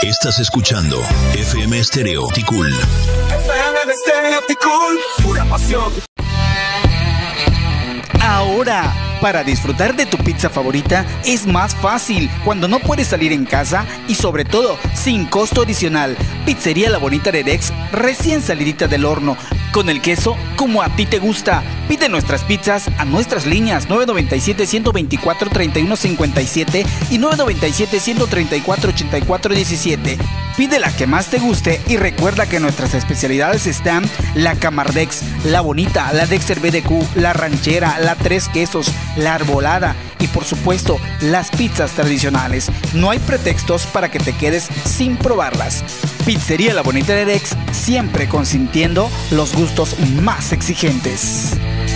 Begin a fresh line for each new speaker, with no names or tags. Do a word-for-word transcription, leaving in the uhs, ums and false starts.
Estás escuchando F M Stereo Ticul.
F M Stereo Ticul, pura pasión.
Ahora, para disfrutar de tu pizza favorita es más fácil cuando no puedes salir en casa y sobre todo sin costo adicional. Pizzería La Bonita de Erex, recién salidita del horno, con el queso como a ti te gusta. Pide nuestras pizzas a nuestras líneas nueve nueve siete, uno dos cuatro, tres uno cinco siete y nueve nueve siete, uno tres cuatro, ocho cuatro uno siete. Pide la que más te guste y recuerda que nuestras especialidades están la Camardex, la Bonita, la Dexter B D Q, la Ranchera, la Tres Quesos, la Arbolada y por supuesto las pizzas tradicionales. No hay pretextos para que te quedes sin probarlas. Pizzería La Bonita de Erex, siempre consintiendo los gustos más exigentes.